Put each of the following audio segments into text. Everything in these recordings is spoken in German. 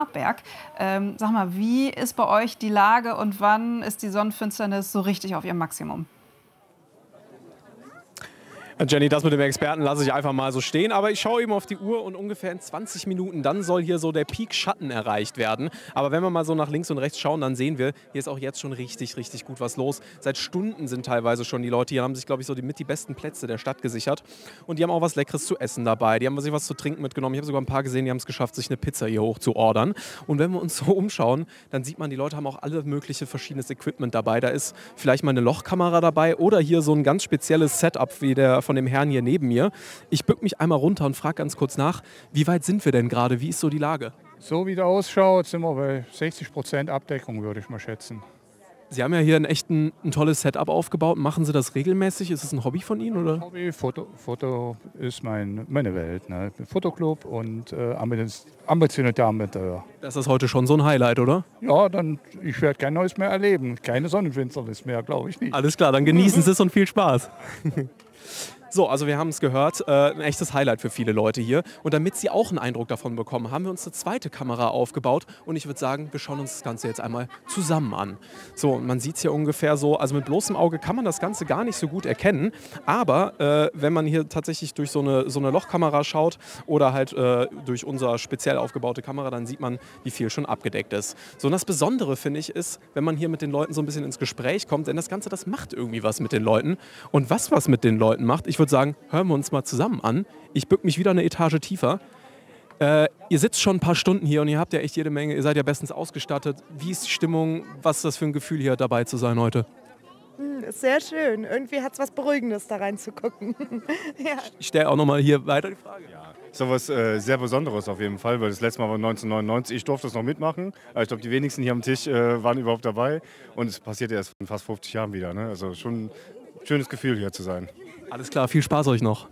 Berg. Sag mal, wie ist bei euch die Lage und wann ist die Sonnenfinsternis so richtig auf ihrem Maximum? Jenny, das mit dem Experten lasse ich einfach mal so stehen. Aber ich schaue eben auf die Uhr und ungefähr in 20 Minuten, dann soll hier so der Peak-Schatten erreicht werden. Aber wenn wir mal so nach links und rechts schauen, dann sehen wir, hier ist auch jetzt schon richtig, richtig gut was los. Seit Stunden sind teilweise schon die Leute hier, haben sich, glaube ich, so mit die besten Plätze der Stadt gesichert. Und die haben auch was Leckeres zu essen dabei. Die haben sich was zu trinken mitgenommen. Ich habe sogar ein paar gesehen, die haben es geschafft, sich eine Pizza hier hoch zu ordern. Und wenn wir uns so umschauen, dann sieht man, die Leute haben auch alle mögliche verschiedenes Equipment dabei. Da ist vielleicht mal eine Lochkamera dabei oder hier so ein ganz spezielles Setup wie der von dem Herrn hier neben mir. Ich bück mich einmal runter und frage ganz kurz nach, wie weit sind wir denn gerade? Wie ist so die Lage? So wie der ausschaut, sind wir bei 60% Abdeckung, würde ich mal schätzen. Sie haben ja hier ein tolles Setup aufgebaut. Machen Sie das regelmäßig? Ist es ein Hobby von Ihnen? Oder? Hobby, Foto ist meine Welt. Ne? Fotoclub und ambitionierte Amateur. Das ist heute schon so ein Highlight, oder? Ja, ich werde kein Neues mehr erleben. Keine Sonnenfinsternis mehr, glaube ich nicht. Alles klar, dann genießen Sie es und viel Spaß. So, also wir haben es gehört, ein echtes Highlight für viele Leute hier. Und damit Sie auch einen Eindruck davon bekommen, haben wir uns eine zweite Kamera aufgebaut. Und ich würde sagen, wir schauen uns das Ganze jetzt einmal zusammen an. So, und man sieht es hier ungefähr so, also mit bloßem Auge kann man das Ganze gar nicht so gut erkennen. Aber wenn man hier tatsächlich durch so eine Lochkamera schaut oder halt durch unsere speziell aufgebaute Kamera, dann sieht man, wie viel schon abgedeckt ist. So, und das Besondere, finde ich, ist, wenn man hier mit den Leuten so ein bisschen ins Gespräch kommt, denn das Ganze, das macht irgendwie was mit den Leuten. Und was mit den Leuten macht, ich würde sagen, hören wir uns mal zusammen an. Ich bück mich wieder eine Etage tiefer. Ihr sitzt schon ein paar Stunden hier und ihr habt ja echt jede Menge, ihr seid ja bestens ausgestattet. Wie ist die Stimmung? Was ist das für ein Gefühl, hier dabei zu sein heute? Ist sehr schön. Irgendwie hat es was Beruhigendes, da reinzugucken. Ja. Ich stelle auch nochmal hier weiter die Frage. Ja, ist doch was sehr Besonderes auf jeden Fall, weil das letzte Mal war 1999. Ich durfte das noch mitmachen. Aber ich glaube, die wenigsten hier am Tisch waren überhaupt dabei. Und es passiert erst in fast 50 Jahren wieder. Ne? Also schon ein schönes Gefühl, hier zu sein. Alles klar, viel Spaß euch noch.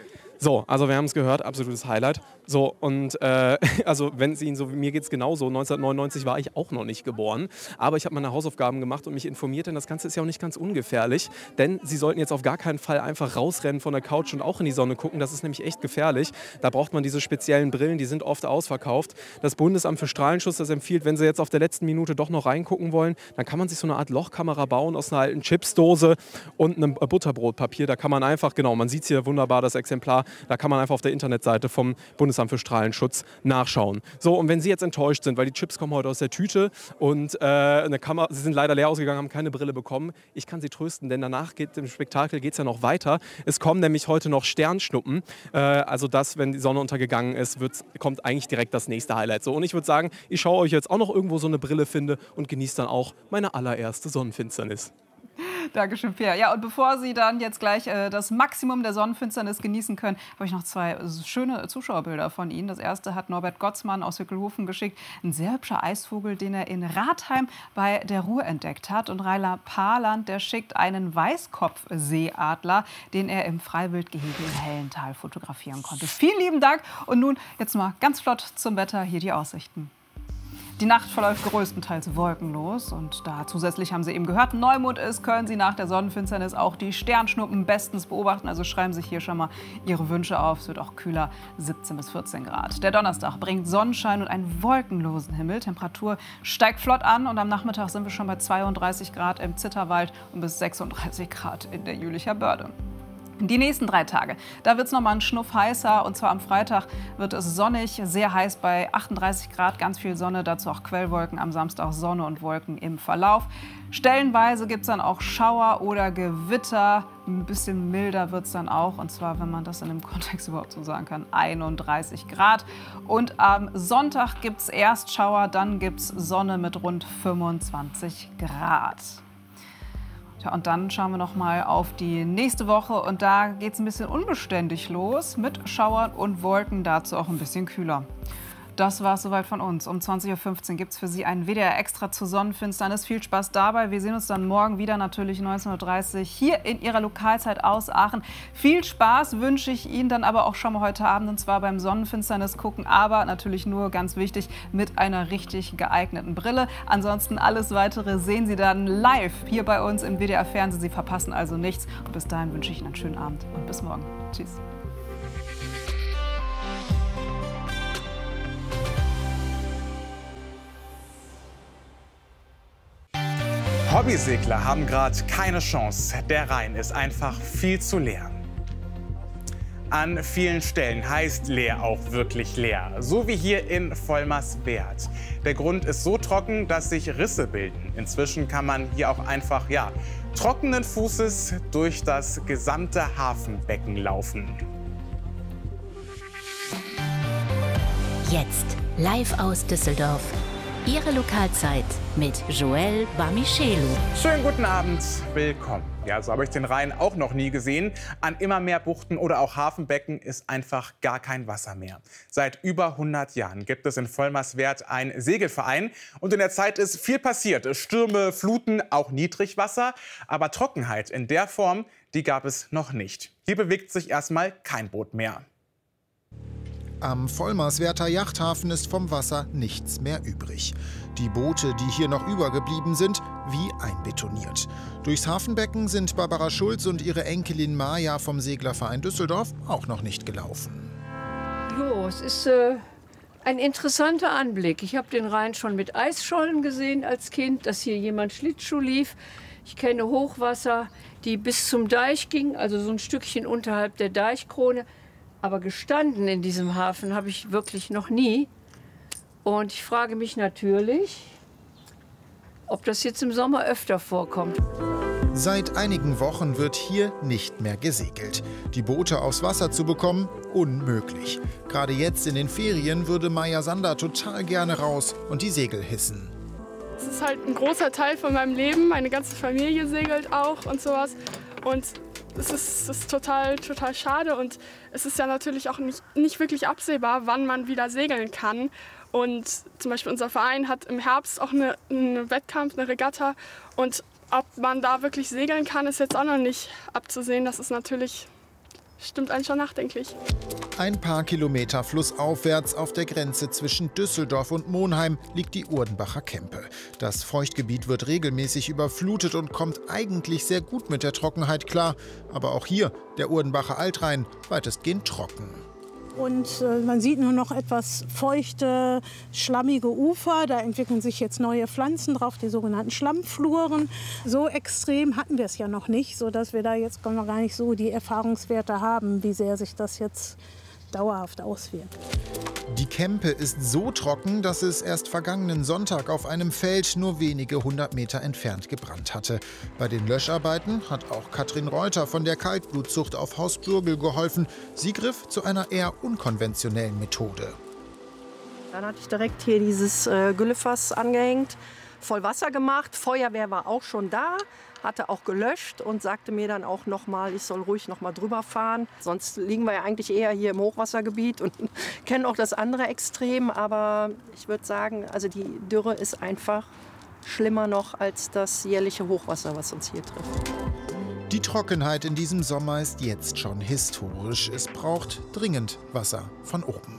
So, also wir haben es gehört, absolutes Highlight. So, und also wenn es Ihnen so wie mir geht es genauso. 1999 war ich auch noch nicht geboren. Aber ich habe meine Hausaufgaben gemacht und mich informiert, denn das Ganze ist ja auch nicht ganz ungefährlich. Denn Sie sollten jetzt auf gar keinen Fall einfach rausrennen von der Couch und auch in die Sonne gucken. Das ist nämlich echt gefährlich. Da braucht man diese speziellen Brillen, die sind oft ausverkauft. Das Bundesamt für Strahlenschutz, das empfiehlt, wenn Sie jetzt auf der letzten Minute doch noch reingucken wollen, dann kann man sich so eine Art Lochkamera bauen aus einer alten Chipsdose und einem Butterbrotpapier. Da kann man einfach, genau, man sieht es hier wunderbar, das Exemplar, da kann man einfach auf der Internetseite vom Bundesamt für Strahlenschutz nachschauen. So, und wenn Sie jetzt enttäuscht sind, weil die Chips kommen heute aus der Tüte und eine Kamera, Sie sind leider leer ausgegangen, haben keine Brille bekommen, ich kann Sie trösten, denn danach im Spektakel geht es ja noch weiter. Es kommen nämlich heute noch Sternschnuppen, also das, wenn die Sonne untergegangen ist, kommt eigentlich direkt das nächste Highlight. So, und ich würde sagen, ich schaue euch jetzt auch noch irgendwo so eine Brille finde und genieße dann auch meine allererste Sonnenfinsternis. Dankeschön, Pierre. Ja, und bevor Sie dann jetzt gleich das Maximum der Sonnenfinsternis genießen können, habe ich noch zwei schöne Zuschauerbilder von Ihnen. Das erste hat Norbert Gottsmann aus Hückelhofen geschickt. Ein sehr hübscher Eisvogel, den er in Rathheim bei der Ruhr entdeckt hat. Und Raila Paarland, der schickt einen Weißkopfseeadler, den er im Freiwildgehege in Hellental fotografieren konnte. Vielen lieben Dank. Und nun jetzt mal ganz flott zum Wetter. Hier die Aussichten. Die Nacht verläuft größtenteils wolkenlos und da zusätzlich haben Sie eben gehört, Neumond ist, können Sie nach der Sonnenfinsternis auch die Sternschnuppen bestens beobachten. Also schreiben Sie sich hier schon mal Ihre Wünsche auf. Es wird auch kühler, 17 bis 14 Grad. Der Donnerstag bringt Sonnenschein und einen wolkenlosen Himmel. Temperatur steigt flott an und am Nachmittag sind wir schon bei 32 Grad im Zitterwald und bis 36 Grad in der Jülicher Börde. Die nächsten 3 Tage, da wird es noch mal einen Schnuff heißer und zwar am Freitag wird es sonnig, sehr heiß bei 38 Grad, ganz viel Sonne, dazu auch Quellwolken, am Samstag Sonne und Wolken im Verlauf. Stellenweise gibt es dann auch Schauer oder Gewitter, ein bisschen milder wird es dann auch und zwar, wenn man das in dem Kontext überhaupt so sagen kann, 31 Grad. Und am Sonntag gibt es erst Schauer, dann gibt es Sonne mit rund 25 Grad. Und dann schauen wir noch mal auf die nächste Woche und da geht es ein bisschen unbeständig los mit Schauern und Wolken, dazu auch ein bisschen kühler. Das war es soweit von uns. Um 20:15 Uhr gibt es für Sie einen WDR Extra zur Sonnenfinsternis. Viel Spaß dabei. Wir sehen uns dann morgen wieder, natürlich 19:30 Uhr, hier in Ihrer Lokalzeit aus Aachen. Viel Spaß wünsche ich Ihnen dann aber auch schon mal heute Abend, und zwar beim Sonnenfinsternis gucken, aber natürlich nur, ganz wichtig, mit einer richtig geeigneten Brille. Ansonsten alles Weitere sehen Sie dann live hier bei uns im WDR Fernsehen. Sie verpassen also nichts. Und bis dahin wünsche ich Ihnen einen schönen Abend und bis morgen. Tschüss. Hobbysegler haben gerade keine Chance. Der Rhein ist einfach viel zu leer. An vielen Stellen heißt leer auch wirklich leer, so wie hier in Vollmerswerth. Der Grund ist so trocken, dass sich Risse bilden. Inzwischen kann man hier auch einfach, trockenen Fußes durch das gesamte Hafenbecken laufen. Jetzt live aus Düsseldorf. Ihre Lokalzeit mit Joel Bamichelu. Schönen guten Abend, willkommen. Ja, so habe ich den Rhein auch noch nie gesehen. An immer mehr Buchten oder auch Hafenbecken ist einfach gar kein Wasser mehr. Seit über 100 Jahren gibt es in Vollmerswerth einen Segelverein. Und in der Zeit ist viel passiert. Stürme, Fluten, auch Niedrigwasser. Aber Trockenheit in der Form, die gab es noch nicht. Hier bewegt sich erstmal kein Boot mehr. Am Vollmerswerther Yachthafen ist vom Wasser nichts mehr übrig. Die Boote, die hier noch übergeblieben sind, wie einbetoniert. Durchs Hafenbecken sind Barbara Schulz und ihre Enkelin Maja vom Seglerverein Düsseldorf auch noch nicht gelaufen. Jo, es ist ein interessanter Anblick. Ich habe den Rhein schon mit Eisschollen gesehen als Kind, dass hier jemand Schlittschuh lief. Ich kenne Hochwasser, die bis zum Deich gingen, also so ein Stückchen unterhalb der Deichkrone. Aber gestanden in diesem Hafen habe ich wirklich noch nie. Und ich frage mich natürlich, ob das jetzt im Sommer öfter vorkommt. Seit einigen Wochen wird hier nicht mehr gesegelt. Die Boote aufs Wasser zu bekommen, unmöglich. Gerade jetzt in den Ferien würde Maja Sander total gerne raus und die Segel hissen. Es ist halt ein großer Teil von meinem Leben. Meine ganze Familie segelt auch und sowas. Und es ist total schade und es ist ja natürlich auch nicht wirklich absehbar, wann man wieder segeln kann. Und zum Beispiel unser Verein hat im Herbst auch einen Wettkampf, eine Regatta. Und ob man da wirklich segeln kann, ist jetzt auch noch nicht abzusehen. Das ist natürlich, stimmt einen schon nachdenklich. Ein paar Kilometer flussaufwärts auf der Grenze zwischen Düsseldorf und Monheim liegt die Urdenbacher Kempe. Das Feuchtgebiet wird regelmäßig überflutet und kommt eigentlich sehr gut mit der Trockenheit klar. Aber auch hier, der Urdenbacher Altrhein, weitestgehend trocken. Und man sieht nur noch etwas feuchte, schlammige Ufer. Da entwickeln sich jetzt neue Pflanzen drauf, die sogenannten Schlammfluren. So extrem hatten wir es ja noch nicht, sodass wir da jetzt gar nicht so die Erfahrungswerte haben, wie sehr sich das jetzt dauerhaft auswirkt. Die Kempe ist so trocken, dass es erst vergangenen Sonntag auf einem Feld nur wenige 100 Meter entfernt gebrannt hatte. Bei den Löscharbeiten hat auch Katrin Reuter von der Kaltblutzucht auf Haus Bürgel geholfen. Sie griff zu einer eher unkonventionellen Methode. Dann hatte ich direkt hier dieses Güllefass angehängt, voll Wasser gemacht. Feuerwehr war auch schon da, hatte auch gelöscht und sagte mir dann auch noch mal, ich soll ruhig noch mal drüber fahren. Sonst liegen wir ja eigentlich eher hier im Hochwassergebiet und kennen auch das andere Extrem. Aber ich würde sagen, also die Dürre ist einfach schlimmer noch als das jährliche Hochwasser, was uns hier trifft. Die Trockenheit in diesem Sommer ist jetzt schon historisch. Es braucht dringend Wasser von oben.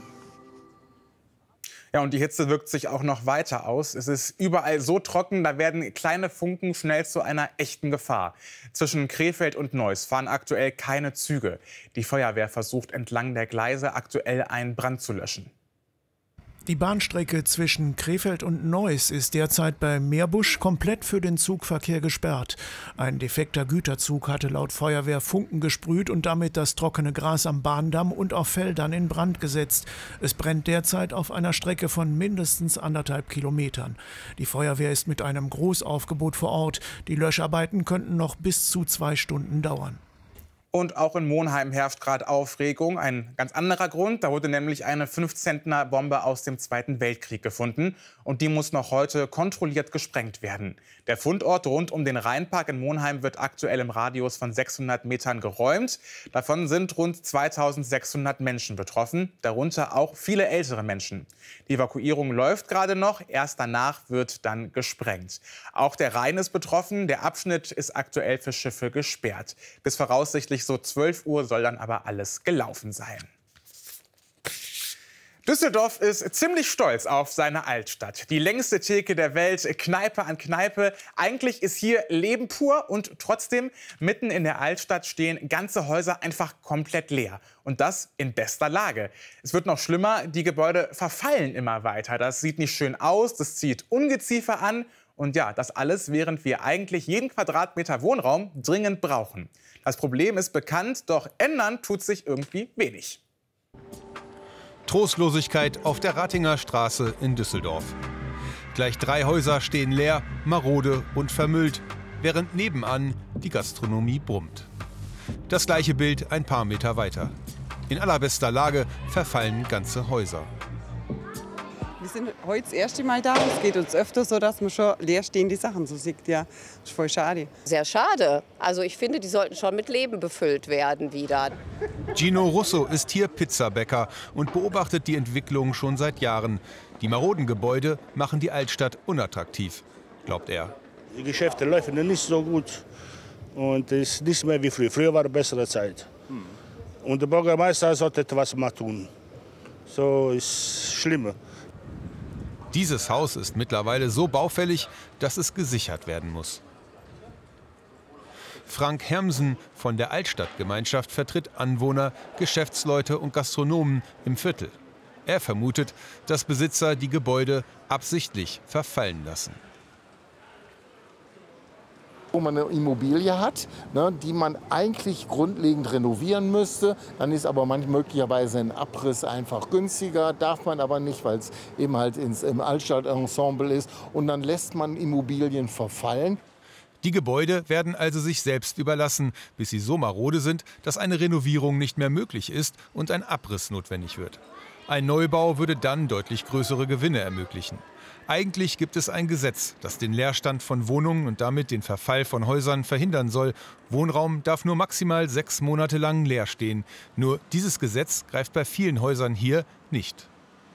Ja, und die Hitze wirkt sich auch noch weiter aus. Es ist überall so trocken, da werden kleine Funken schnell zu einer echten Gefahr. Zwischen Krefeld und Neuss fahren aktuell keine Züge. Die Feuerwehr versucht entlang der Gleise aktuell einen Brand zu löschen. Die Bahnstrecke zwischen Krefeld und Neuss ist derzeit bei Meerbusch komplett für den Zugverkehr gesperrt. Ein defekter Güterzug hatte laut Feuerwehr Funken gesprüht und damit das trockene Gras am Bahndamm und auf Feldern in Brand gesetzt. Es brennt derzeit auf einer Strecke von mindestens 1,5 Kilometern. Die Feuerwehr ist mit einem Großaufgebot vor Ort. Die Löscharbeiten könnten noch bis zu 2 Stunden dauern. Und auch in Monheim herrscht gerade Aufregung. Ein ganz anderer Grund. Da wurde nämlich eine 5-Zentner-Bombe aus dem Zweiten Weltkrieg gefunden. Und die muss noch heute kontrolliert gesprengt werden. Der Fundort rund um den Rheinpark in Monheim wird aktuell im Radius von 600 Metern geräumt. Davon sind rund 2600 Menschen betroffen, darunter auch viele ältere Menschen. Die Evakuierung läuft gerade noch. Erst danach wird dann gesprengt. Auch der Rhein ist betroffen. Der Abschnitt ist aktuell für Schiffe gesperrt. Bis voraussichtlich so 12 Uhr soll dann aber alles gelaufen sein. Düsseldorf ist ziemlich stolz auf seine Altstadt. Die längste Theke der Welt, Kneipe an Kneipe. Eigentlich ist hier Leben pur und trotzdem, mitten in der Altstadt stehen ganze Häuser einfach komplett leer. Und das in bester Lage. Es wird noch schlimmer, die Gebäude verfallen immer weiter. Das sieht nicht schön aus, das zieht Ungeziefer an Und ja, das alles, während wir eigentlich jeden Quadratmeter Wohnraum dringend brauchen. Das Problem ist bekannt, doch ändern tut sich irgendwie wenig. Trostlosigkeit auf der Ratinger Straße in Düsseldorf. Gleich 3 Häuser stehen leer, marode und vermüllt, während nebenan die Gastronomie brummt. Das gleiche Bild ein paar Meter weiter. In allerbester Lage verfallen ganze Häuser. Wir sind heute das erste Mal da. Es geht uns öfter so, dass man schon leerstehende Sachen so sieht. Ja, das ist voll schade. Sehr schade. Also ich finde, die sollten schon mit Leben befüllt werden wieder. Gino Russo ist hier Pizzabäcker und beobachtet die Entwicklung schon seit Jahren. Die maroden Gebäude machen die Altstadt unattraktiv, glaubt er. Die Geschäfte laufen nicht so gut und es ist nicht mehr wie früher. Früher war eine bessere Zeit. Und der Bürgermeister sollte etwas mal tun. So ist schlimmer. Dieses Haus ist mittlerweile so baufällig, dass es gesichert werden muss. Frank Hermsen von der Altstadtgemeinschaft vertritt Anwohner, Geschäftsleute und Gastronomen im Viertel. Er vermutet, dass Besitzer die Gebäude absichtlich verfallen lassen. Wo man eine Immobilie hat, ne, die man eigentlich grundlegend renovieren müsste. Dann ist aber möglicherweise ein Abriss einfach günstiger, darf man aber nicht, weil es eben halt im Altstadtensemble ist. Und dann lässt man Immobilien verfallen. Die Gebäude werden also sich selbst überlassen, bis sie so marode sind, dass eine Renovierung nicht mehr möglich ist und ein Abriss notwendig wird. Ein Neubau würde dann deutlich größere Gewinne ermöglichen. Eigentlich gibt es ein Gesetz, das den Leerstand von Wohnungen und damit den Verfall von Häusern verhindern soll. Wohnraum darf nur maximal 6 Monate lang leer stehen. Nur dieses Gesetz greift bei vielen Häusern hier nicht.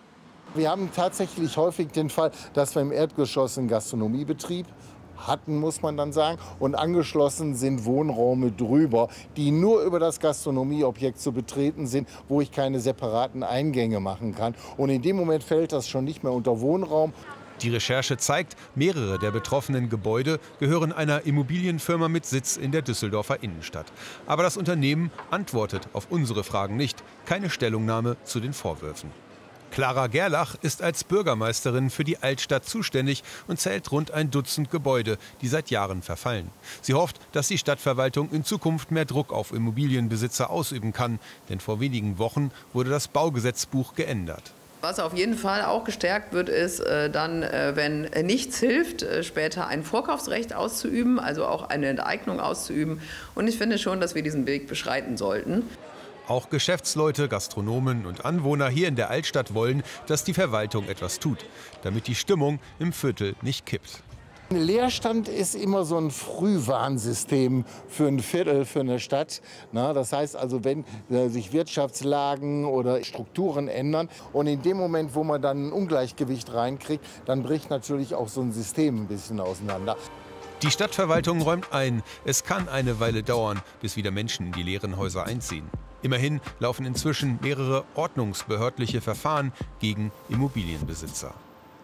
Wir haben tatsächlich häufig den Fall, dass wir im Erdgeschoss einen Gastronomiebetrieb hatten, muss man dann sagen. Und angeschlossen sind Wohnräume drüber, die nur über das Gastronomieobjekt zu betreten sind, wo ich keine separaten Eingänge machen kann. Und in dem Moment fällt das schon nicht mehr unter Wohnraum. Die Recherche zeigt, mehrere der betroffenen Gebäude gehören einer Immobilienfirma mit Sitz in der Düsseldorfer Innenstadt. Aber das Unternehmen antwortet auf unsere Fragen nicht. Keine Stellungnahme zu den Vorwürfen. Clara Gerlach ist als Bürgermeisterin für die Altstadt zuständig und zählt rund ein Dutzend Gebäude, die seit Jahren verfallen. Sie hofft, dass die Stadtverwaltung in Zukunft mehr Druck auf Immobilienbesitzer ausüben kann. Denn vor wenigen Wochen wurde das Baugesetzbuch geändert. Was auf jeden Fall auch gestärkt wird, ist dann, wenn nichts hilft, später ein Vorkaufsrecht auszuüben, also auch eine Enteignung auszuüben. Und ich finde schon, dass wir diesen Weg beschreiten sollten. Auch Geschäftsleute, Gastronomen und Anwohner hier in der Altstadt wollen, dass die Verwaltung etwas tut, damit die Stimmung im Viertel nicht kippt. Leerstand ist immer so ein Frühwarnsystem für ein Viertel, für eine Stadt. Na, das heißt also, wenn sich Wirtschaftslagen oder Strukturen ändern und in dem Moment, wo man dann ein Ungleichgewicht reinkriegt, dann bricht natürlich auch so ein System ein bisschen auseinander. Die Stadtverwaltung räumt ein, es kann eine Weile dauern, bis wieder Menschen in die leeren Häuser einziehen. Immerhin laufen inzwischen mehrere ordnungsbehördliche Verfahren gegen Immobilienbesitzer.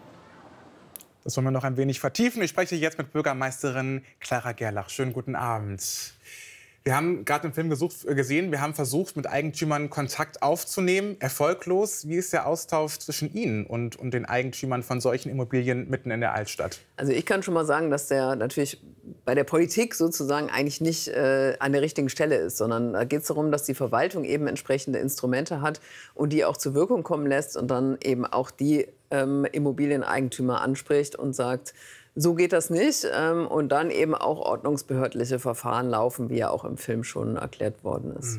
Das wollen wir noch ein wenig vertiefen. Ich spreche jetzt mit Bürgermeisterin Clara Gerlach. Schönen guten Abend. Wir haben gerade im Film gesehen, wir haben versucht, mit Eigentümern Kontakt aufzunehmen. Erfolglos. Wie ist der Austausch zwischen Ihnen und den Eigentümern von solchen Immobilien mitten in der Altstadt? Also ich kann schon mal sagen, dass der natürlich bei der Politik sozusagen eigentlich nicht an der richtigen Stelle ist, sondern da geht es darum, dass die Verwaltung eben entsprechende Instrumente hat und die auch zur Wirkung kommen lässt und dann eben auch die Immobilieneigentümer anspricht und sagt, so geht das nicht. Und dann eben auch ordnungsbehördliche Verfahren laufen, wie ja auch im Film schon erklärt worden ist.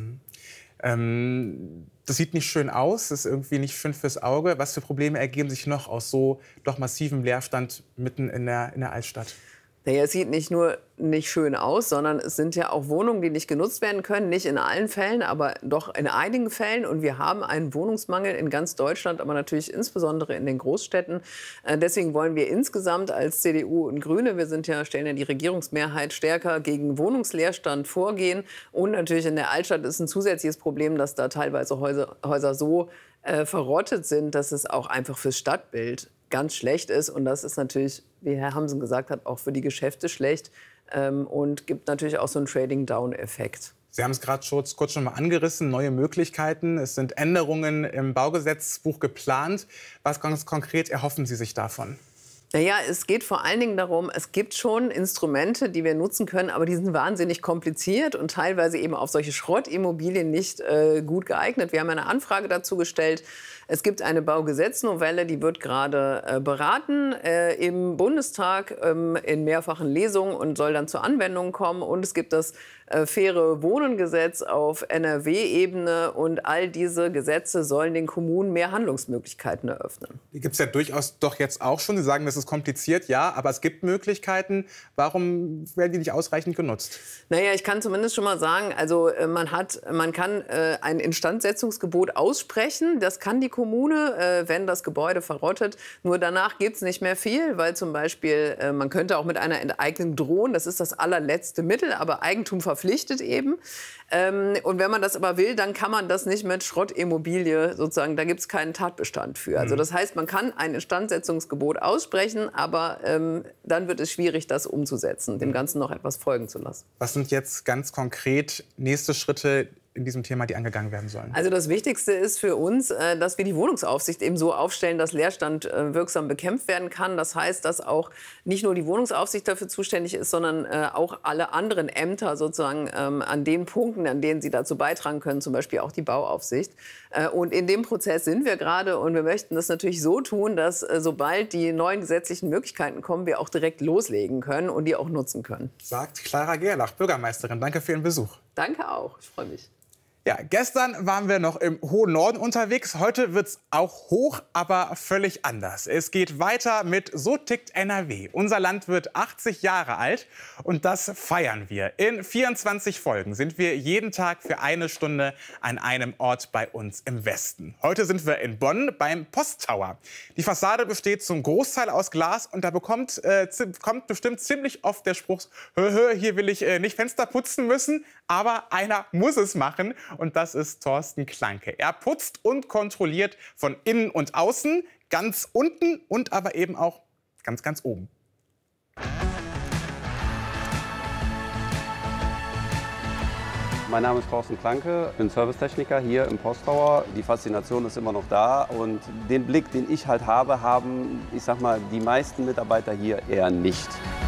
Das sieht nicht schön aus, das ist irgendwie nicht schön fürs Auge. Was für Probleme ergeben sich noch aus so doch massivem Leerstand mitten in der Altstadt? Naja, es sieht nicht nur nicht schön aus, sondern es sind ja auch Wohnungen, die nicht genutzt werden können. Nicht in allen Fällen, aber doch in einigen Fällen. Und wir haben einen Wohnungsmangel in ganz Deutschland, aber natürlich insbesondere in den Großstädten. Deswegen wollen wir insgesamt als CDU und Grüne, stellen ja die Regierungsmehrheit, stärker gegen Wohnungsleerstand vorgehen. Und natürlich in der Altstadt ist ein zusätzliches Problem, dass da teilweise Häuser so verrottet sind, dass es auch einfach fürs Stadtbild ganz schlecht ist. Und das ist natürlich, wie Herr Hamsen gesagt hat, auch für die Geschäfte schlecht und gibt natürlich auch so einen Trading-Down-Effekt. Sie haben es gerade kurz schon mal angerissen, neue Möglichkeiten. Es sind Änderungen im Baugesetzbuch geplant. Was ganz konkret erhoffen Sie sich davon? Naja, es geht vor allen Dingen darum, es gibt schon Instrumente, die wir nutzen können, aber die sind wahnsinnig kompliziert und teilweise eben auf solche Schrottimmobilien nicht gut geeignet. Wir haben eine Anfrage dazu gestellt. Es gibt eine Baugesetznovelle, die wird gerade beraten im Bundestag in mehrfachen Lesungen und soll dann zur Anwendung kommen. Und es gibt das faire Wohnen-Gesetz auf NRW-Ebene. Und all diese Gesetze sollen den Kommunen mehr Handlungsmöglichkeiten eröffnen. Die gibt es ja durchaus doch jetzt auch schon. Sie sagen, das ist kompliziert, ja, aber es gibt Möglichkeiten. Warum werden die nicht ausreichend genutzt? Naja, ich kann zumindest schon mal sagen, also man kann ein Instandsetzungsgebot aussprechen. Das kann die Kommune, wenn das Gebäude verrottet. Nur danach gibt es nicht mehr viel, weil zum Beispiel man könnte auch mit einer Enteignung drohen. Das ist das allerletzte Mittel, aber Eigentum verpflichtet eben. Und wenn man das aber will, dann kann man das nicht mit Schrottimmobilie sozusagen, da gibt es keinen Tatbestand für. Also das heißt, man kann ein Instandsetzungsgebot aussprechen, aber dann wird es schwierig, das umzusetzen, dem Ganzen noch etwas folgen zu lassen. Was sind jetzt ganz konkret nächste Schritte in diesem Thema, die angegangen werden sollen? Also das Wichtigste ist für uns, dass wir die Wohnungsaufsicht eben so aufstellen, dass Leerstand wirksam bekämpft werden kann. Das heißt, dass auch nicht nur die Wohnungsaufsicht dafür zuständig ist, sondern auch alle anderen Ämter sozusagen an den Punkten, an denen sie dazu beitragen können, zum Beispiel auch die Bauaufsicht. Und in dem Prozess sind wir gerade und wir möchten das natürlich so tun, dass sobald die neuen gesetzlichen Möglichkeiten kommen, wir auch direkt loslegen können und die auch nutzen können. Sagt Clara Gerlach, Bürgermeisterin. Danke für Ihren Besuch. Danke auch, ich freue mich. Ja, gestern waren wir noch im hohen Norden unterwegs. Heute wird's auch hoch, aber völlig anders. Es geht weiter mit So tickt NRW. Unser Land wird 80 Jahre alt und das feiern wir. In 24 Folgen sind wir jeden Tag für eine Stunde an einem Ort bei uns im Westen. Heute sind wir in Bonn beim Posttower. Die Fassade besteht zum Großteil aus Glas und da kommt bestimmt ziemlich oft der Spruch, hier will ich nicht Fenster putzen müssen, aber einer muss es machen. Und das ist Thorsten Klanke. Er putzt und kontrolliert von innen und außen, ganz unten und aber eben auch ganz, ganz oben. Mein Name ist Thorsten Klanke, ich bin Servicetechniker hier im Posttower. Die Faszination ist immer noch da und den Blick, den ich halt habe, haben, ich sag mal, die meisten Mitarbeiter hier eher nicht.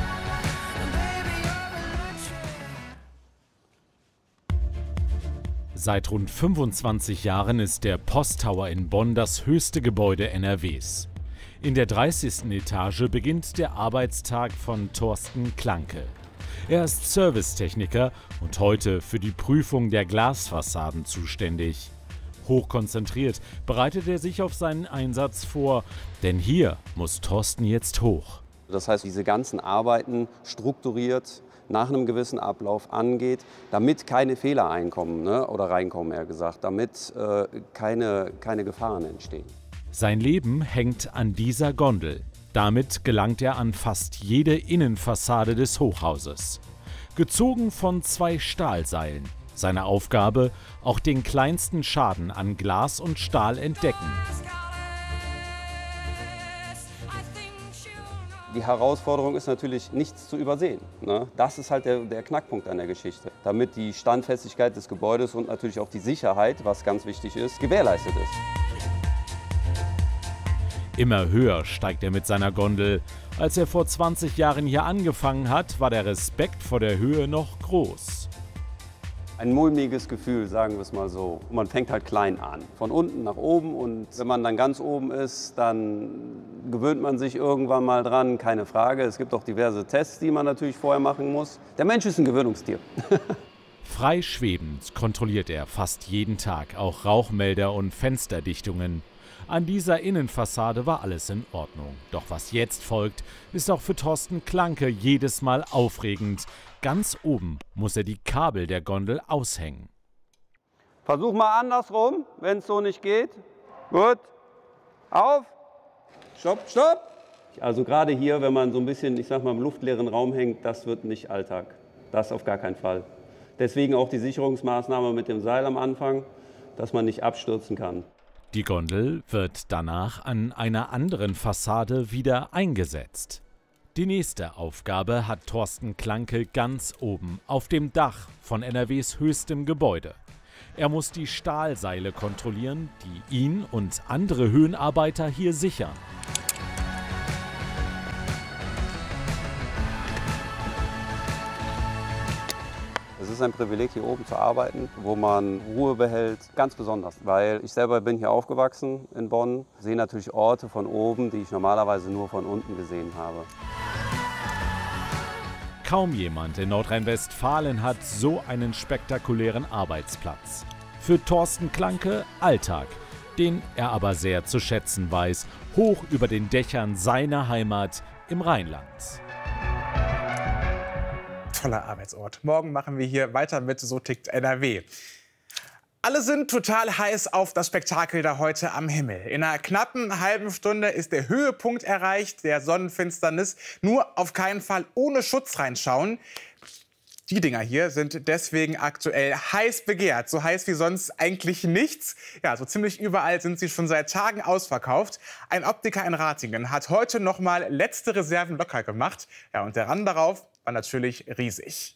Seit rund 25 Jahren ist der Posttower in Bonn das höchste Gebäude NRWs. In der 30. Etage beginnt der Arbeitstag von Thorsten Klanke. Er ist Servicetechniker und heute für die Prüfung der Glasfassaden zuständig. Hochkonzentriert bereitet er sich auf seinen Einsatz vor, denn hier muss Thorsten jetzt hoch. Das heißt, diese ganzen Arbeiten strukturiert nach einem gewissen Ablauf angeht, damit keine Fehler reinkommen, eher gesagt, damit keine Gefahren entstehen. Sein Leben hängt an dieser Gondel. Damit gelangt er an fast jede Innenfassade des Hochhauses. Gezogen von 2 Stahlseilen. Seine Aufgabe, auch den kleinsten Schaden an Glas und Stahl entdecken. Die Herausforderung ist natürlich, nichts zu übersehen. Ne? Das ist halt der Knackpunkt an der Geschichte. Damit die Standfestigkeit des Gebäudes und natürlich auch die Sicherheit, was ganz wichtig ist, gewährleistet ist. Immer höher steigt er mit seiner Gondel. Als er vor 20 Jahren hier angefangen hat, war der Respekt vor der Höhe noch groß. Ein mulmiges Gefühl, sagen wir es mal so. Man fängt halt klein an, von unten nach oben und wenn man dann ganz oben ist, dann gewöhnt man sich irgendwann mal dran, keine Frage. Es gibt auch diverse Tests, die man natürlich vorher machen muss. Der Mensch ist ein Gewöhnungstier. Frei schwebend kontrolliert er fast jeden Tag auch Rauchmelder und Fensterdichtungen. An dieser Innenfassade war alles in Ordnung. Doch was jetzt folgt, ist auch für Thorsten Klanke jedes Mal aufregend. Ganz oben muss er die Kabel der Gondel aushängen. Versuch mal andersrum, wenn es so nicht geht. Gut. Auf. Stopp, stopp. Also gerade hier, wenn man so ein bisschen, ich sag mal, im luftleeren Raum hängt, das wird nicht Alltag. Das auf gar keinen Fall. Deswegen auch die Sicherungsmaßnahme mit dem Seil am Anfang, dass man nicht abstürzen kann. Die Gondel wird danach an einer anderen Fassade wieder eingesetzt. Die nächste Aufgabe hat Thorsten Klanke ganz oben auf dem Dach von NRWs höchstem Gebäude. Er muss die Stahlseile kontrollieren, die ihn und andere Höhenarbeiter hier sichern. ist ein Privileg, hier oben zu arbeiten, wo man Ruhe behält. Ganz besonders, weil ich selber bin hier aufgewachsen in Bonn, sehe natürlich Orte von oben, die ich normalerweise nur von unten gesehen habe. Kaum jemand in Nordrhein-Westfalen hat so einen spektakulären Arbeitsplatz. Für Thorsten Klanke Alltag, den er aber sehr zu schätzen weiß, hoch über den Dächern seiner Heimat im Rheinland. Toller Arbeitsort. Morgen machen wir hier weiter mit So tickt NRW. Alle sind total heiß auf das Spektakel da heute am Himmel. In einer knappen halben Stunde ist der Höhepunkt erreicht, der Sonnenfinsternis. Nur auf keinen Fall ohne Schutz reinschauen. Die Dinger hier sind deswegen aktuell heiß begehrt. So heiß wie sonst eigentlich nichts. Ja, so ziemlich überall sind sie schon seit Tagen ausverkauft. Ein Optiker in Ratingen hat heute noch mal letzte Reserven locker gemacht. Ja, und der Rand darauf war natürlich riesig.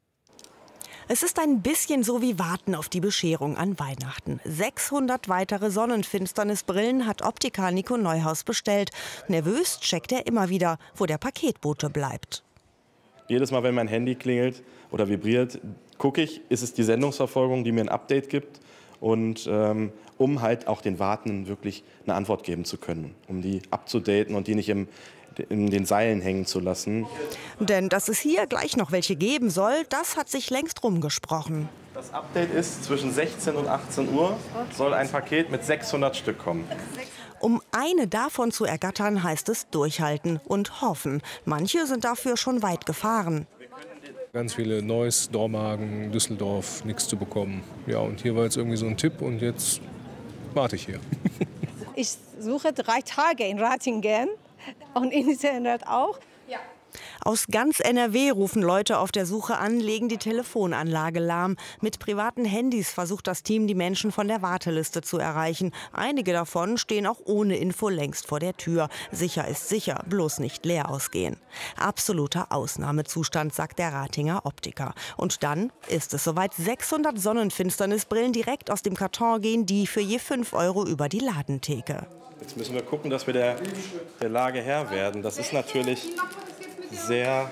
Es ist ein bisschen so wie Warten auf die Bescherung an Weihnachten. 600 weitere Sonnenfinsternisbrillen hat Optiker Nico Neuhaus bestellt. Nervös checkt er immer wieder, wo der Paketbote bleibt. Jedes Mal, wenn mein Handy klingelt oder vibriert, gucke ich, ist es die Sendungsverfolgung, die mir ein Update gibt. Und um halt auch den Wartenden wirklich eine Antwort geben zu können, um die abzudaten und die nicht in den Seilen hängen zu lassen. Denn dass es hier gleich noch welche geben soll, das hat sich längst rumgesprochen. Das Update ist, zwischen 16 und 18 Uhr soll ein Paket mit 600 Stück kommen. Um eine davon zu ergattern, heißt es durchhalten und hoffen. Manche sind dafür schon weit gefahren. Ganz viele Neuss, Dormagen, Düsseldorf, nichts zu bekommen. Ja, und hier war jetzt irgendwie so ein Tipp und jetzt warte ich hier. Ich suche 3 Tage in Ratingen. Und Internet auch. Ja. Aus ganz NRW rufen Leute auf der Suche an, legen die Telefonanlage lahm. Mit privaten Handys versucht das Team, die Menschen von der Warteliste zu erreichen. Einige davon stehen auch ohne Info längst vor der Tür. Sicher ist sicher, bloß nicht leer ausgehen. Absoluter Ausnahmezustand, sagt der Ratinger Optiker. Und dann ist es soweit. 600 Sonnenfinsternisbrillen direkt aus dem Karton gehen, die für je 5 € über die Ladentheke. Jetzt müssen wir gucken, dass wir der Lage Herr werden. Das ist natürlich sehr...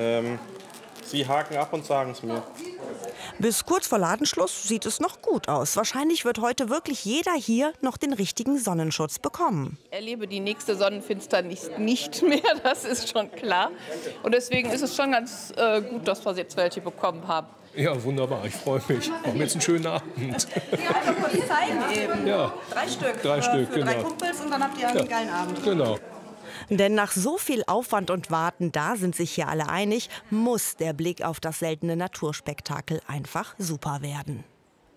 Sie haken ab und sagen es mir. Bis kurz vor Ladenschluss sieht es noch gut aus. Wahrscheinlich wird heute wirklich jeder hier noch den richtigen Sonnenschutz bekommen. Ich erlebe die nächste Sonnenfinsternis nicht mehr, das ist schon klar. Und deswegen ist es schon ganz gut, dass wir jetzt welche bekommen haben. Ja, wunderbar, ich freue mich. Wir haben jetzt einen schönen Abend. Ja, einfach kurz zeigen eben. Ja. 3 Stück 3 Stück, für 3 genau. Kumpels und dann habt ihr einen geilen Abend. Genau. Denn nach so viel Aufwand und Warten, da sind sich hier alle einig, muss der Blick auf das seltene Naturspektakel einfach super werden.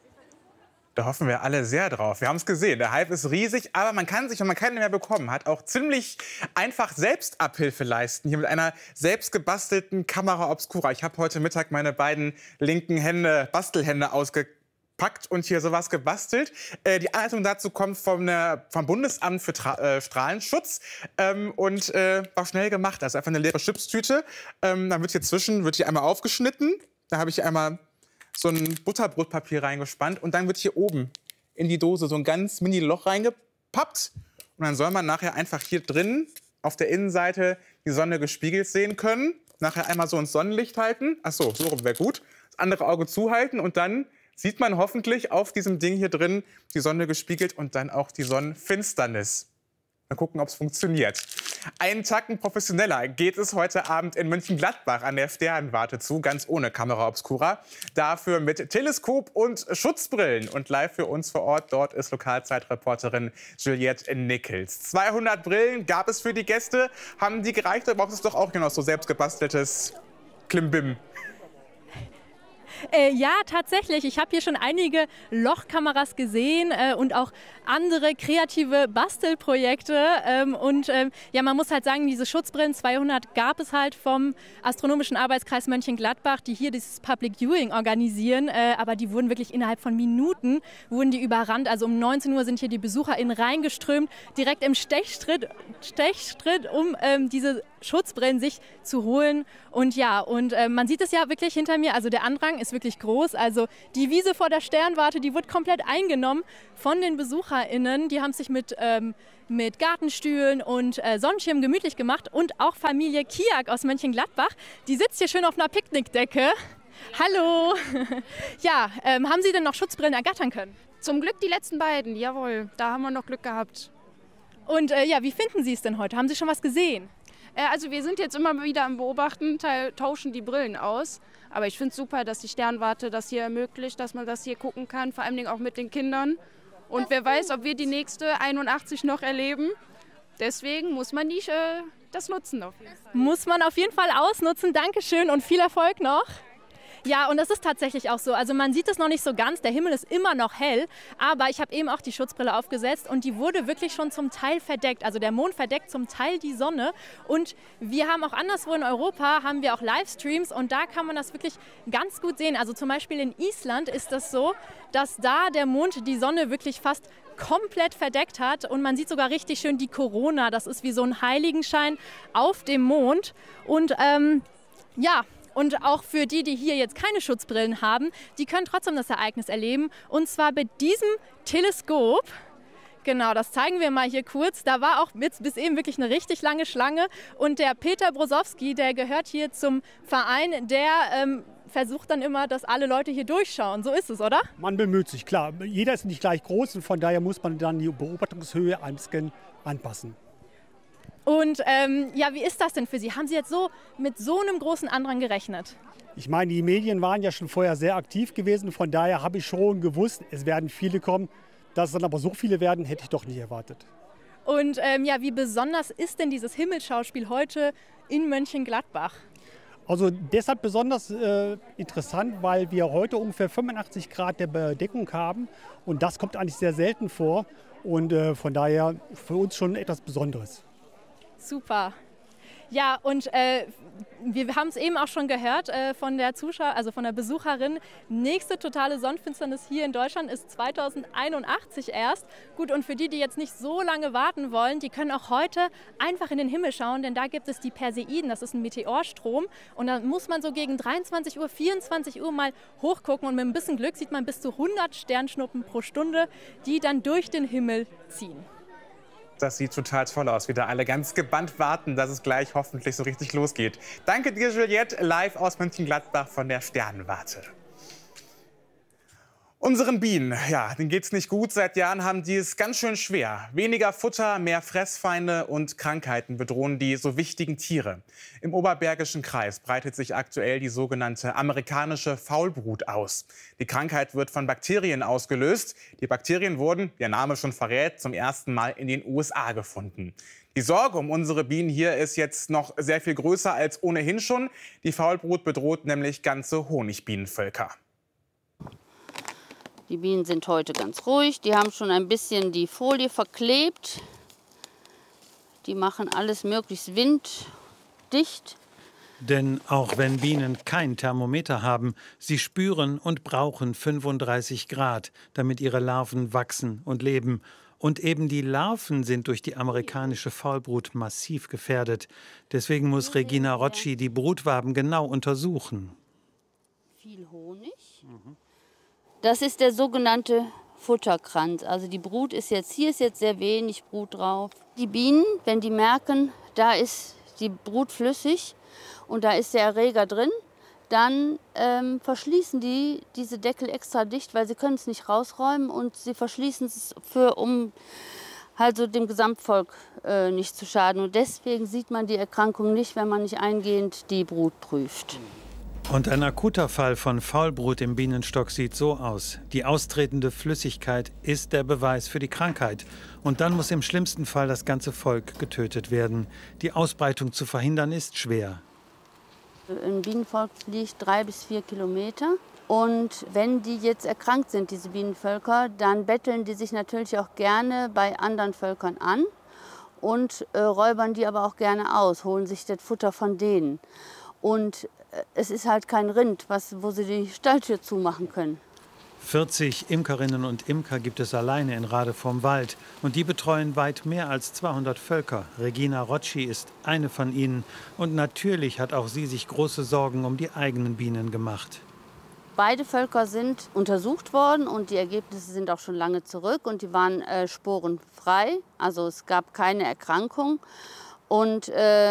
Da hoffen wir alle sehr drauf. Wir haben es gesehen, der Hype ist riesig, aber man kann sich, wenn man keine mehr bekommen hat, auch ziemlich einfach selbst Abhilfe leisten. Hier mit einer selbst gebastelten Kamera Obscura. Ich habe heute Mittag meine beiden linken Hände, Bastelhände ausgepackt und hier sowas gebastelt. Die Anleitung dazu kommt vom Bundesamt für Strahlenschutz und war schnell gemacht. Also einfach eine leere Chipstüte. Dann wird hier einmal aufgeschnitten. Da habe ich einmal so ein Butterbrotpapier reingespannt und dann wird hier oben in die Dose so ein ganz mini Loch reingepappt. Und dann soll man nachher einfach hier drin auf der Innenseite die Sonne gespiegelt sehen können. Nachher einmal so ins Sonnenlicht halten. Ach so, so rum wäre gut. Das andere Auge zuhalten und dann sieht man hoffentlich auf diesem Ding hier drin die Sonne gespiegelt und dann auch die Sonnenfinsternis. Mal gucken, ob es funktioniert. Einen Tacken professioneller geht es heute Abend in Mönchengladbach an der Sternwarte zu, ganz ohne Kamera Obscura. Dafür mit Teleskop und Schutzbrillen. Und live für uns vor Ort, dort ist Lokalzeitreporterin Juliette Nickels. 200 Brillen gab es für die Gäste. Haben die gereicht oder braucht es doch auch noch so selbstgebasteltes Klimbim? Ja, tatsächlich. Ich habe hier schon einige Lochkameras gesehen und auch andere kreative Bastelprojekte. Ja, man muss halt sagen, diese Schutzbrillen, 200 gab es halt vom Astronomischen Arbeitskreis Mönchengladbach, die hier dieses Public Viewing organisieren. Aber die wurden wirklich innerhalb von Minuten wurden die überrannt. Also um 19 Uhr sind hier die BesucherInnen reingeströmt, direkt im Stechschritt um diese Schutzbrillen sich zu holen. Und ja, man sieht es ja wirklich hinter mir, also der Andrang ist wirklich groß. Also die Wiese vor der Sternwarte, die wird komplett eingenommen von den BesucherInnen. Die haben sich mit Gartenstühlen und Sonnenschirmen gemütlich gemacht. Und auch Familie Kiak aus Mönchengladbach, die sitzt hier schön auf einer Picknickdecke. Hallo. Ja, haben Sie denn noch Schutzbrillen ergattern können? Zum Glück die letzten beiden, jawohl. Da haben wir noch Glück gehabt. Und ja, wie finden Sie es denn heute? Haben Sie schon was gesehen? Also wir sind jetzt immer wieder am Beobachten, tauschen die Brillen aus. Aber ich finde es super, dass die Sternwarte das hier ermöglicht, dass man das hier gucken kann, vor allem auch mit den Kindern. Und wer weiß, ob wir die nächste 81 noch erleben. Deswegen muss man nicht das nutzen. Auf jeden Fall. Muss man auf jeden Fall ausnutzen. Dankeschön und viel Erfolg noch. Ja, und das ist tatsächlich auch so. Also man sieht es noch nicht so ganz, der Himmel ist immer noch hell, aber ich habe eben auch die Schutzbrille aufgesetzt und die wurde wirklich schon zum Teil verdeckt. Also der Mond verdeckt zum Teil die Sonne und wir haben auch anderswo in Europa, haben wir auch Livestreams und da kann man das wirklich ganz gut sehen. Also zum Beispiel in Island ist das so, dass da der Mond die Sonne wirklich fast komplett verdeckt hat und man sieht sogar richtig schön die Corona. Das ist wie so ein Heiligenschein auf dem Mond und ja, und auch für die, die hier jetzt keine Schutzbrillen haben, die können trotzdem das Ereignis erleben. Und zwar mit diesem Teleskop. Genau, das zeigen wir mal hier kurz. Da war auch bis eben wirklich eine richtig lange Schlange. Und der Peter Brosowski, der gehört hier zum Verein, der versucht dann immer, dass alle Leute hier durchschauen. So ist es, oder? Man bemüht sich, klar. Jeder ist nicht gleich groß und von daher muss man dann die Beobachtungshöhe am Scan anpassen. Und ja, wie ist das denn für Sie? Haben Sie jetzt so mit so einem großen Andrang gerechnet? Ich meine, die Medien waren ja schon vorher sehr aktiv gewesen. Von daher habe ich schon gewusst, es werden viele kommen. Dass es dann aber so viele werden, hätte ich doch nicht erwartet. Und ja, wie besonders ist denn dieses Himmelsschauspiel heute in Mönchengladbach? Also deshalb besonders interessant, weil wir heute ungefähr 85 Grad der Bedeckung haben. Und das kommt eigentlich sehr selten vor. Und von daher für uns schon etwas Besonderes. Super. Ja, und wir haben es eben auch schon gehört von der von der Besucherin. Nächste totale Sonnenfinsternis hier in Deutschland ist 2081 erst. Gut, und für die, die jetzt nicht so lange warten wollen, die können auch heute einfach in den Himmel schauen, denn da gibt es die Perseiden, das ist ein Meteorstrom. Und da muss man so gegen 23 Uhr, 24 Uhr mal hochgucken und mit ein bisschen Glück sieht man bis zu 100 Sternschnuppen pro Stunde, die dann durch den Himmel ziehen. Das sieht total toll aus, wie da alle ganz gebannt warten, dass es gleich hoffentlich so richtig losgeht. Danke dir, Juliette, live aus Mönchengladbach von der Sternwarte. Unseren Bienen, ja, denen geht's nicht gut. Seit Jahren haben die es ganz schön schwer. Weniger Futter, mehr Fressfeinde und Krankheiten bedrohen die so wichtigen Tiere. Im Oberbergischen Kreis breitet sich aktuell die sogenannte amerikanische Faulbrut aus. Die Krankheit wird von Bakterien ausgelöst. Die Bakterien wurden, wie der Name schon verrät, zum ersten Mal in den USA gefunden. Die Sorge um unsere Bienen hier ist jetzt noch sehr viel größer als ohnehin schon. Die Faulbrut bedroht nämlich ganze Honigbienenvölker. Die Bienen sind heute ganz ruhig. Die haben schon ein bisschen die Folie verklebt. Die machen alles möglichst winddicht. Denn auch wenn Bienen kein Thermometer haben, sie spüren und brauchen 35 Grad, damit ihre Larven wachsen und leben. Und eben die Larven sind durch die amerikanische Faulbrut massiv gefährdet. Deswegen muss Regina Rocci die Brutwaben genau untersuchen. Viel Honig. Das ist der sogenannte Futterkranz. Also die Brut ist jetzt, hier ist jetzt sehr wenig Brut drauf. Die Bienen, wenn die merken, da ist die Brut flüssig und da ist der Erreger drin, dann verschließen die diese Deckel extra dicht, weil sie können es nicht rausräumen und sie verschließen es um also dem Gesamtvolk nicht zu schaden. Und deswegen sieht man die Erkrankung nicht, wenn man nicht eingehend die Brut prüft. Und ein akuter Fall von Faulbrut im Bienenstock sieht so aus. Die austretende Flüssigkeit ist der Beweis für die Krankheit. Und dann muss im schlimmsten Fall das ganze Volk getötet werden. Die Ausbreitung zu verhindern ist schwer. Ein Bienenvolk liegt 3 bis 4 Kilometer. Und wenn die jetzt erkrankt sind, diese Bienenvölker, dann betteln die sich natürlich auch gerne bei anderen Völkern an und räubern die aber auch gerne aus, holen sich das Futter von denen. Und es ist halt kein Rind, wo sie die Stalltür zumachen können. 40 Imkerinnen und Imker gibt es alleine in Rade vorm Wald. Und die betreuen weit mehr als 200 Völker. Regina Rocci ist eine von ihnen. Und natürlich hat auch sie sich große Sorgen um die eigenen Bienen gemacht. Beide Völker sind untersucht worden und die Ergebnisse sind auch schon lange zurück. Und die waren sporenfrei, also es gab keine Erkrankung. Und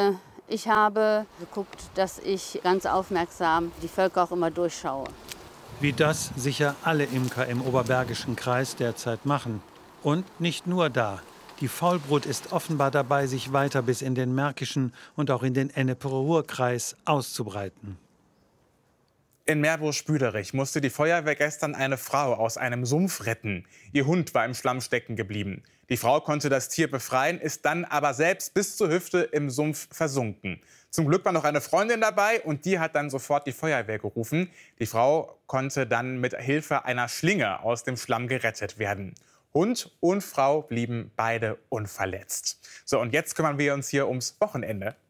Ich habe geguckt, dass ich ganz aufmerksam die Völker auch immer durchschaue. Wie das sicher alle Imker im Oberbergischen Kreis derzeit machen. Und nicht nur da. Die Faulbrut ist offenbar dabei, sich weiter bis in den Märkischen und auch in den Ennepe-Ruhr-Kreis auszubreiten. In Meerbusch-Büderich musste die Feuerwehr gestern eine Frau aus einem Sumpf retten. Ihr Hund war im Schlamm stecken geblieben. Die Frau konnte das Tier befreien, ist dann aber selbst bis zur Hüfte im Sumpf versunken. Zum Glück war noch eine Freundin dabei und die hat dann sofort die Feuerwehr gerufen. Die Frau konnte dann mit Hilfe einer Schlinge aus dem Schlamm gerettet werden. Hund und Frau blieben beide unverletzt. So, und jetzt kümmern wir uns hier ums Wochenende.